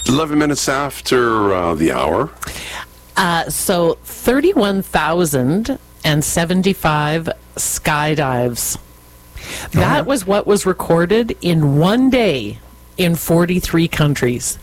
11 minutes after the hour. So 31,075 skydives. That was what was recorded in one day in 43 countries.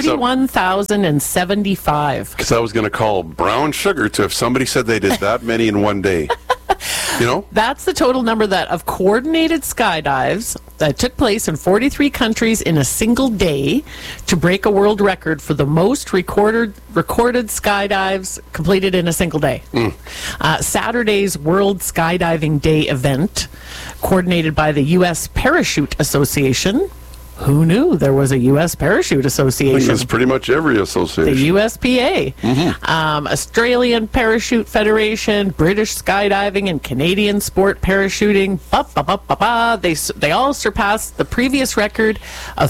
31,075. Because I was going to call brown sugar to if somebody said they did that many in one day. You know? That's the total number of coordinated skydives that took place in 43 countries in a single day to break a world record for the most recorded skydives completed in a single day. Saturday's World Skydiving Day event, coordinated by the U.S. Parachute Association. Who knew there was a U.S. Parachute Association? I think it's pretty much every association. The USPA. Australian Parachute Federation, British Skydiving, and Canadian Sport Parachuting. They all surpassed the previous record of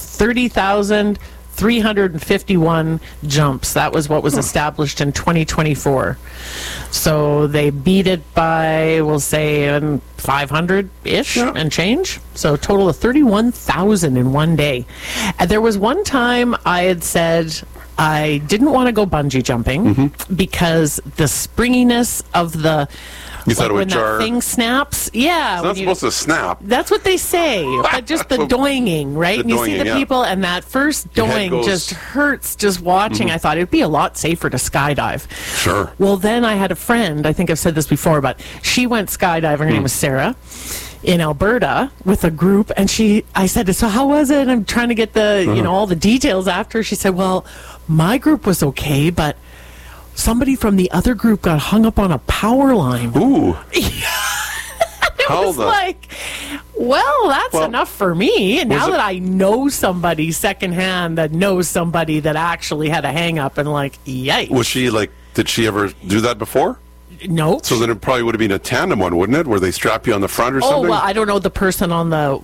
30,351 jumps. That was what was established in 2024. So they beat it by, we'll say, 500-ish and change. So a total of 31,000 in one day. And there was one time I had said I didn't want to go bungee jumping because the springiness of the... You thought it would jar? That thing snaps? Yeah. It's not supposed to snap. That's what they say. But just the doinging, right? And you see the people, and that first doing just hurts just watching. I thought it would be a lot safer to skydive. Sure. Well, then I had a friend, I think I've said this before, but she went skydiving. Her name was Sarah, in Alberta with a group. And I said, so how was it? I'm trying to get the, all the details after. She said, well, my group was okay, but somebody from the other group got hung up on a power line. Ooh. It was like, well, that's enough for me. And now that I know somebody secondhand that knows somebody that actually had a hang up, and like, yikes. Was she did she ever do that before? No. So then it probably would have been a tandem one, wouldn't it? Where they strap you on the front or something? Oh, well, I don't know the person on the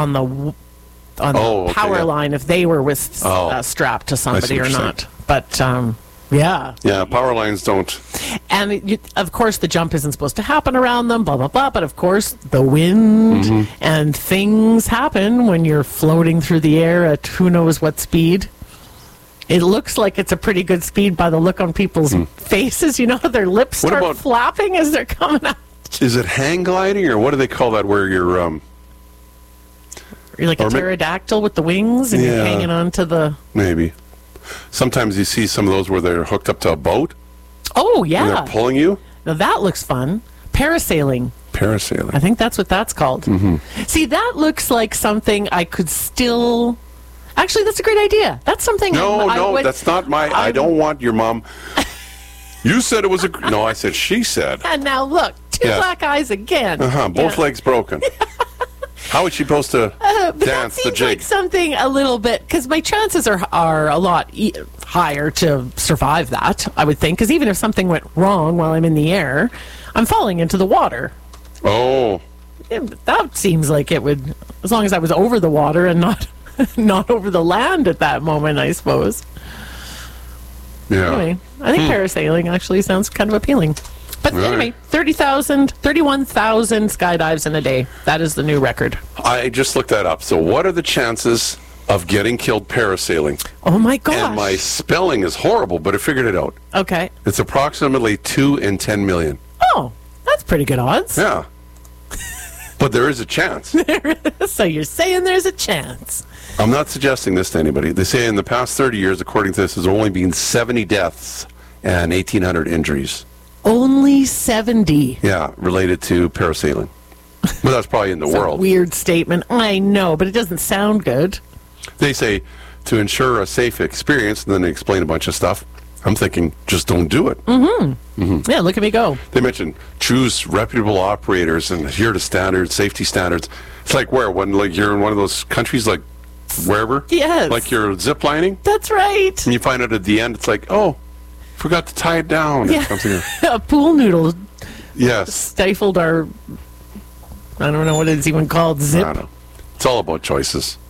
power line if they were strapped to somebody or not. But yeah. Yeah, power lines don't. And of course, the jump isn't supposed to happen around them, blah, blah, blah. But of course, the wind and things happen when you're floating through the air at who knows what speed. It looks like it's a pretty good speed by the look on people's faces. You know, their lips start flapping as they're coming out. Is it hang gliding, or what do they call that where you're like a pterodactyl with the wings and you're hanging on to the... Maybe. Sometimes you see some of those where they're hooked up to a boat. Oh, yeah. And they're pulling you. Now, that looks fun. Parasailing. I think that's what that's called. See, that looks like something I could still... Actually, that's a great idea. That's something... No, that's not my... I don't want your mom... You said it was a... No, I said she said. And now, look, two black eyes again. Both legs broken. How is she supposed to dance the jig? Like something a little bit, because my chances are a lot higher to survive that, I would think, because even if something went wrong while I'm in the air, I'm falling into the water. Oh. That seems like it would, as long as I was over the water and not over the land at that moment, I suppose. Yeah. Anyway, I think parasailing actually sounds kind of appealing. But anyway, 31,000 skydives in a day. That is the new record. I just looked that up. So what are the chances of getting killed parasailing? Oh, my gosh. And my spelling is horrible, but I figured it out. Okay. It's approximately 2 in 10 million. Oh, that's pretty good odds. Yeah. But there is a chance. So you're saying there's a chance. I'm not suggesting this to anybody. They say in the past 30 years, according to this, there's only been 70 deaths and 1,800 injuries. Only 70. Yeah, related to parasailing. Well, that's probably in the world. Weird statement. I know, but it doesn't sound good. They say to ensure a safe experience, and then they explain a bunch of stuff. I'm thinking, just don't do it. Yeah, look at me go. They mentioned choose reputable operators and adhere to standards, safety standards. It's like where? When you're in one of those countries, like wherever? Yes. Like you're zip lining? That's right. And you find out at the end, it's like, oh, forgot to tie it down or something. A pool noodle stifled our, I don't know what it's even called, zip. I don't know. It's all about choices.